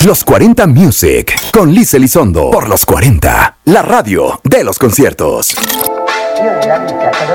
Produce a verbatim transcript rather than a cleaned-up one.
Los cuarenta Music con Liz Elizondo por Los cuarenta, la radio de los conciertos. Io nella vita